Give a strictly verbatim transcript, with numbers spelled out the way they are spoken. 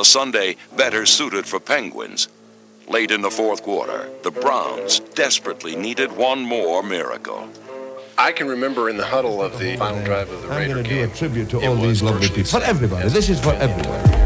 a Sunday better suited for Penguins. Late in the fourth quarter, the Browns desperately needed one more miracle. I can remember in the huddle of the final drive of the Raider game. I'm going to do a tribute to all these lovely people. For everybody. This is for everybody.